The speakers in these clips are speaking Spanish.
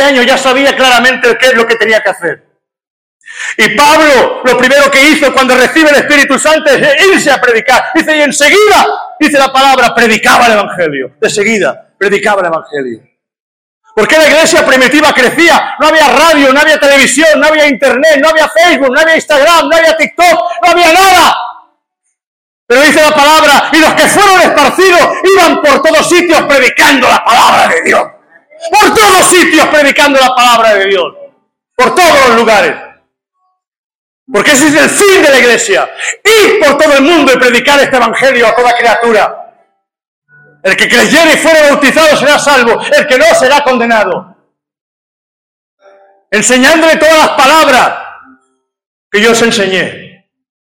años ya sabía claramente qué es lo que tenía que hacer. Y Pablo, lo primero que hizo cuando recibe el Espíritu Santo es irse a predicar. Dice, y enseguida, dice la palabra, predicaba el Evangelio. De seguida, predicaba el Evangelio. Porque la iglesia primitiva crecía. No había radio, no había televisión, no había internet, no había Facebook, no había Instagram, no había TikTok, no había nada. Pero dice la palabra, y los que fueron esparcidos iban por todos sitios predicando la palabra de Dios. Por todos sitios predicando la palabra de Dios. Por todos los lugares. Porque ese es el fin de la iglesia. Ir por todo el mundo y predicar este evangelio a toda criatura. El que creyere y fuere bautizado será salvo. El que no será condenado. Enseñándole todas las palabras que yo os enseñé.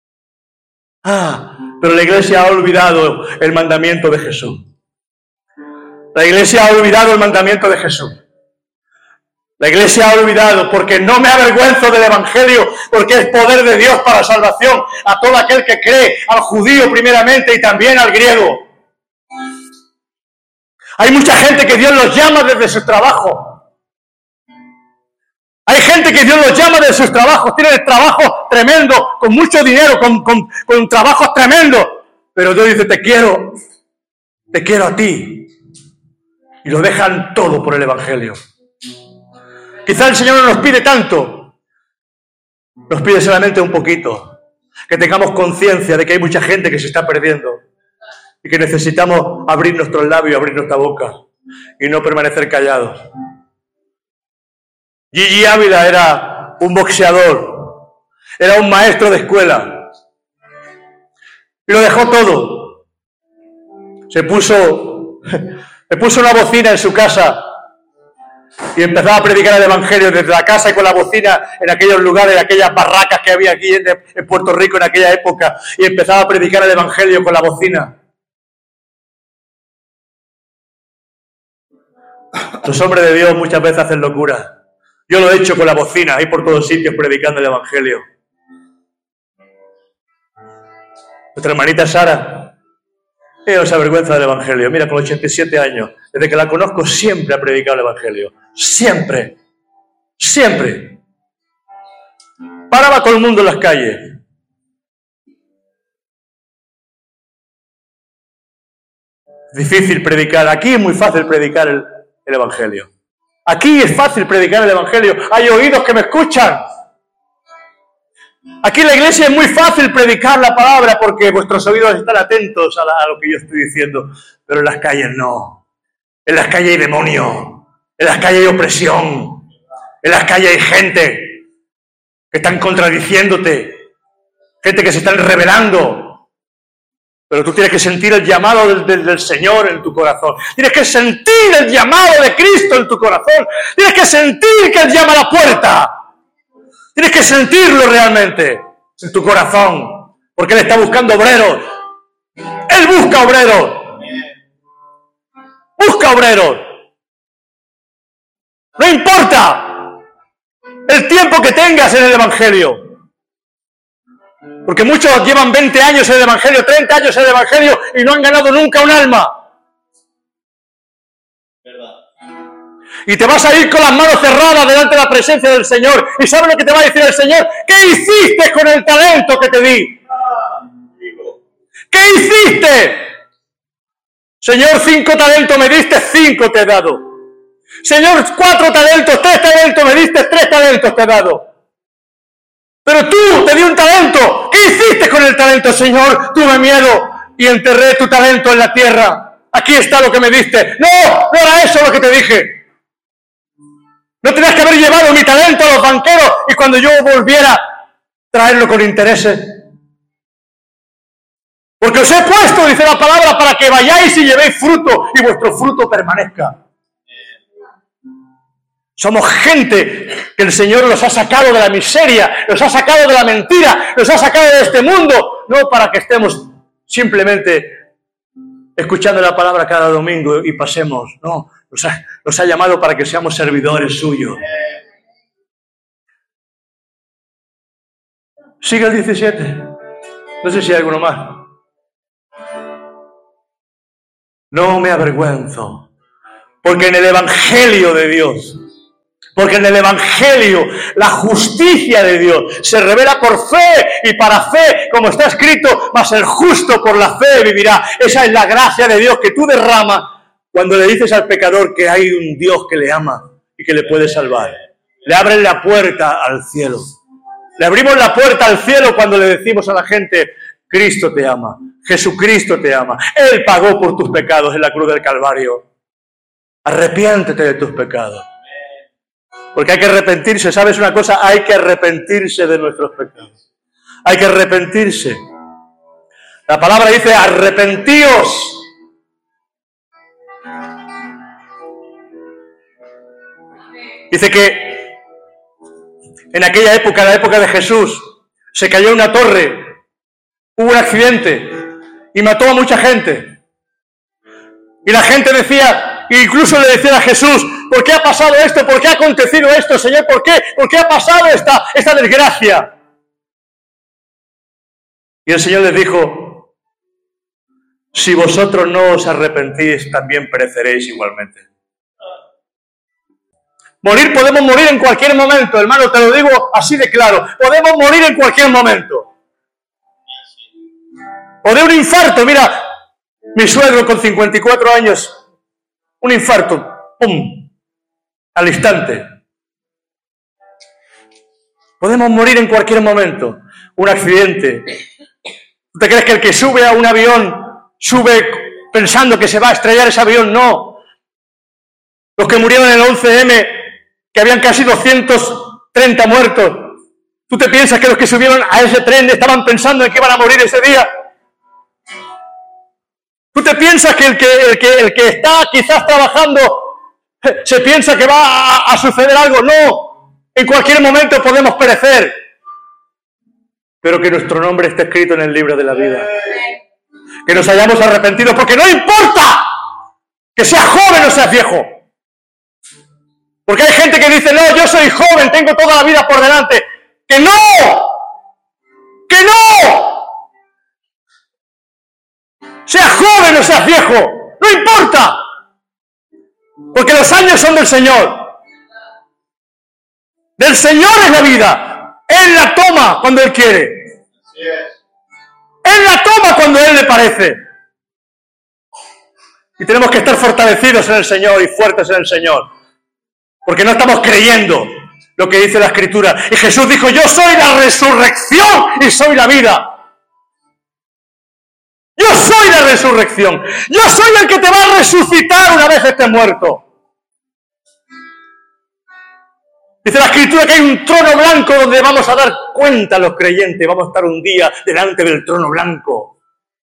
Pero la iglesia ha olvidado el mandamiento de Jesús. La iglesia ha olvidado el mandamiento de Jesús. La iglesia ha olvidado, porque no me avergüenzo del evangelio, porque es poder de Dios para salvación a todo aquel que cree, al judío primeramente y también al griego. Hay mucha gente que Dios los llama desde su trabajo. Hay gente que Dios los llama desde sus trabajos, tienen trabajos tremendos, con mucho dinero, con trabajos tremendos. Pero Dios dice, te quiero a ti. Y lo dejan todo por el evangelio. Quizá el Señor no nos pide tanto, nos pide solamente un poquito, que tengamos conciencia de que hay mucha gente que se está perdiendo y que necesitamos abrir nuestros labios y abrir nuestra boca y no permanecer callados. Gigi Ávila era un boxeador, era un maestro de escuela y lo dejó todo. Se puso una bocina en su casa y empezaba a predicar el evangelio desde la casa y con la bocina en aquellos lugares, en aquellas barracas que había aquí en Puerto Rico en aquella época, y empezaba a predicar el evangelio con la bocina. Los hombres de Dios muchas veces hacen locuras. Yo lo he hecho con la bocina, ahí por todos sitios predicando el evangelio. Nuestra hermanita Sara, ella no se avergüenza del evangelio. Mira, con 87 años, desde que la conozco, siempre ha predicado el evangelio. Siempre. Siempre. Paraba todo el mundo en las calles. Es difícil predicar. Aquí es muy fácil predicar el evangelio. Aquí es fácil predicar el evangelio. Hay oídos que me escuchan. Aquí en la iglesia es muy fácil predicar la palabra porque vuestros oídos están atentos a lo que yo estoy diciendo. Pero en las calles no. En las calles hay demonio. En las calles hay opresión. En las calles hay gente que están contradiciéndote. Gente que se están rebelando. Pero tú tienes que sentir el llamado del Señor en tu corazón. Tienes que sentir el llamado de Cristo en tu corazón. Tienes que sentir que Él llama a la puerta. Tienes que sentirlo realmente en tu corazón, porque Él está buscando obreros. Él busca obreros. Busca obreros. No importa el tiempo que tengas en el evangelio. Porque muchos llevan 20 años en el evangelio, 30 años en el evangelio y no han ganado nunca un alma. Y te vas a ir con las manos cerradas delante de la presencia del Señor. ¿Y sabes lo que te va a decir el Señor? ¿Qué hiciste con el talento que te di? ¿Qué hiciste? Señor, 5 talentos me diste, 5 te he dado. Señor, 4 talentos, 3 talentos me diste, 3 talentos te he dado. Pero tú te di un talento. ¿Qué hiciste con el talento, Señor? Tuve miedo y enterré tu talento en la tierra. Aquí está lo que me diste. No era eso lo que te dije. No tenías que haber llevado mi talento a los banqueros y cuando yo volviera, traerlo con intereses. Porque os he puesto, dice la palabra, para que vayáis y llevéis fruto y vuestro fruto permanezca. Somos gente que el Señor los ha sacado de la miseria, los ha sacado de la mentira, los ha sacado de este mundo, no para que estemos simplemente escuchando la palabra cada domingo y pasemos, no. Nos ha llamado para que seamos servidores suyos. Sigue el 17. No sé si hay alguno más. No me avergüenzo, porque en el evangelio de Dios Porque en el Evangelio la justicia de Dios se revela por fe y para fe, como está escrito, mas el justo por la fe vivirá. Esa es la gracia de Dios que tú derramas cuando le dices al pecador que hay un Dios que le ama y que le puede salvar. Le abren la puerta al cielo. Le abrimos la puerta al cielo cuando le decimos a la gente, Cristo te ama, Jesucristo te ama. Él pagó por tus pecados en la cruz del Calvario. Arrepiéntete de tus pecados. Porque hay que arrepentirse, ¿sabes una cosa? Hay que arrepentirse de nuestros pecados. Hay que arrepentirse. La palabra dice, arrepentíos. Dice que en aquella época, en la época de Jesús, se cayó una torre, hubo un accidente y mató a mucha gente. Y la gente decía, incluso le decía a Jesús, ¿por qué ha pasado esto? ¿Por qué ha acontecido esto, Señor? ¿Por qué? ¿Por qué ha pasado esta desgracia? Y el Señor les dijo, si vosotros no os arrepentís, también pereceréis igualmente. Podemos morir en cualquier momento, hermano, te lo digo así de claro. Podemos morir en cualquier momento. O de un infarto, mira, mi suegro con 54 años, un infarto, ¡pum!, al instante. Podemos morir en cualquier momento. Un accidente. ¿Tú te crees que el que sube a un avión sube pensando que se va a estrellar ese avión? No. Los que murieron en el 11M, que habían casi 230 muertos, ¿tú te piensas que los que subieron a ese tren estaban pensando en que iban a morir ese día? ¿Tú te piensas que el que está quizás trabajando se piensa que va a suceder algo? No. En cualquier momento podemos perecer. Pero que nuestro nombre esté escrito en el libro de la vida. Que nos hayamos arrepentido, porque no importa que seas joven o seas viejo. Porque hay gente que dice, no, yo soy joven, tengo toda la vida por delante. ¡Que no! ¡Que no! Seas joven o seas viejo, no importa. Porque los años son del Señor. Del Señor es la vida. Él la toma cuando Él quiere. Él la toma cuando Él le parece. Y tenemos que estar fortalecidos en el Señor y fuertes en el Señor. Porque no estamos creyendo lo que dice la Escritura. Y Jesús dijo, yo soy la resurrección y soy la vida. Yo soy la resurrección. Yo soy el que te va a resucitar una vez estés muerto. Dice la Escritura que hay un trono blanco donde vamos a dar cuenta a los creyentes. Vamos a estar un día delante del trono blanco.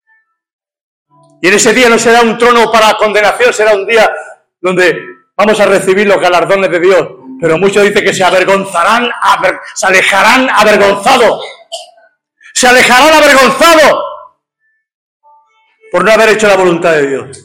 Y en ese día no será un trono para condenación, será un día donde vamos a recibir los galardones de Dios. Pero muchos dicen que se avergonzarán, se alejarán avergonzados. Se alejarán avergonzados por no haber hecho la voluntad de Dios.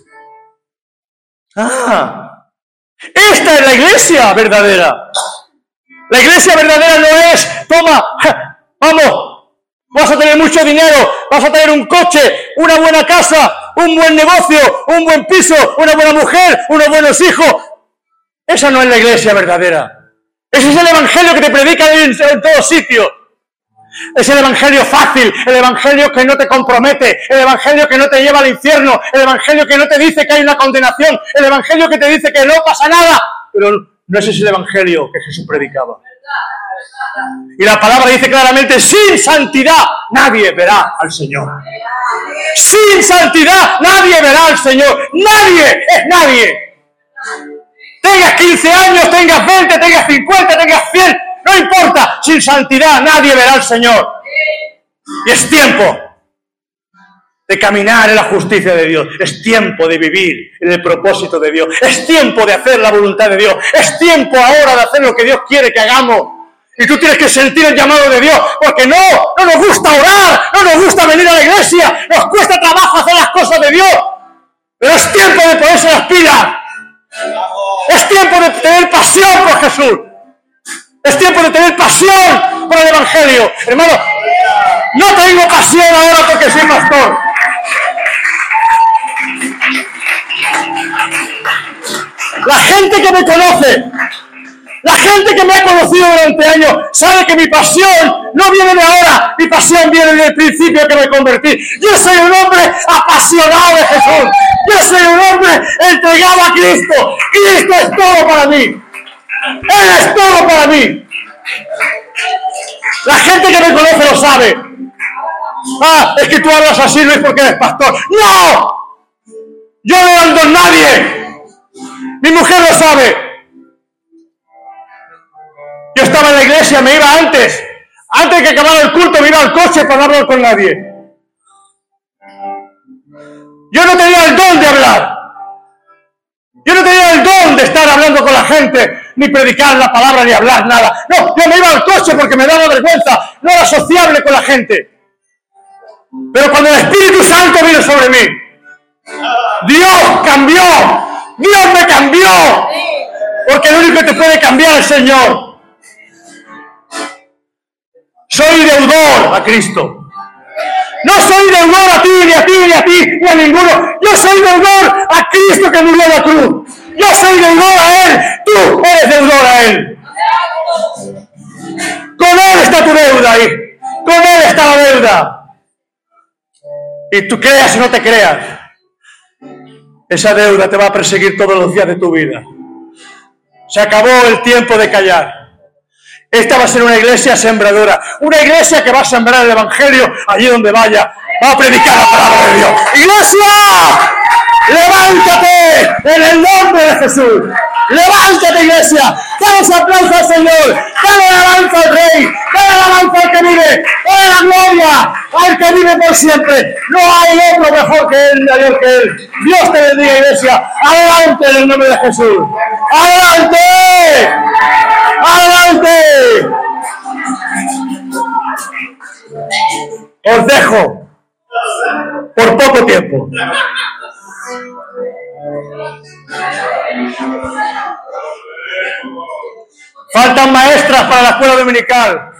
Esta es la iglesia verdadera. La iglesia verdadera no es, toma, vamos, vas a tener mucho dinero, vas a tener un coche, una buena casa, un buen negocio, un buen piso, una buena mujer, unos buenos hijos. Esa no es la iglesia verdadera. Ese es el evangelio que te predican en todos sitios. Es el evangelio fácil, el evangelio que no te compromete, el evangelio que no te lleva al infierno, el evangelio que no te dice que hay una condenación, el evangelio que te dice que no pasa nada. Pero no ese es el evangelio que Jesús predicaba. Y la palabra dice claramente, sin santidad nadie verá al Señor. Sin santidad nadie verá al Señor. Nadie, es nadie. Tengas 15 años, tengas 20, tengas 50, tengas 100, no importa. Sin santidad nadie verá al Señor. Y es tiempo de caminar en la justicia de Dios. Es tiempo de vivir en el propósito de Dios. Es tiempo de hacer la voluntad de Dios. Es tiempo ahora de hacer lo que Dios quiere que hagamos. Y tú tienes que sentir el llamado de Dios, porque no nos gusta orar, no nos gusta venir a la iglesia, nos cuesta trabajo hacer las cosas de Diu. Pero es tiempo de ponerse las pilas. Es tiempo de tener pasión por Jesús. Es tiempo de tener pasión por el Evangelio. Hermano, no tengo pasión ahora porque soy pastor. La gente que me conoce La gente que me ha conocido durante años sabe que mi pasión no viene de ahora, mi pasión viene del principio que me convertí. Yo soy un hombre apasionado de Jesús. Yo soy un hombre entregado a Cristo. Cristo es todo para mí. Él es todo para mí. La gente que me conoce lo sabe. Ah, es que tú hablas así, Luis, porque eres pastor. ¡No! Yo no ando en nadie. Mi mujer lo sabe. Yo estaba en la iglesia, me iba antes de que acabara el culto, me iba al coche para no hablar con nadie. Yo no tenía el don de hablar. Yo no tenía el don de estar hablando con la gente, ni predicar la palabra, ni hablar nada. No, yo me iba al coche porque me daba vergüenza, no era sociable con la gente. Pero cuando el Espíritu Santo vino sobre mí, Dios cambió, Dios me cambió, porque el único que te puede cambiar es el Señor. Soy deudor a Cristo. No soy deudor a ti, ni a ti, ni a ti, ni a ninguno. Yo soy deudor a Cristo que murió en la cruz. Yo soy deudor a Él. Tú eres deudor a Él. Con Él está tu deuda ahí. Con Él está la deuda. Y tú creas o no te creas, esa deuda te va a perseguir todos los días de tu vida. Se acabó el tiempo de callar. Esta va a ser una iglesia sembradora, una iglesia que va a sembrar el Evangelio allí donde vaya, va a predicar la palabra de Dios. ¡Iglesia! ¡Levántate en el nombre de Jesús! ¡Levántate, iglesia! ¡Damos aplausos al Señor! ¡Dale alabanza al Rey! ¡Dale alabanza al que vive! ¡Dale la gloria al que vive por siempre! No hay otro mejor que Él, mayor que Él. Dios te bendiga, iglesia. ¡Adelante en el nombre de Jesús! ¡Adelante! ¡Adelante! Os dejo por poco tiempo. Faltan maestras para la escuela dominical.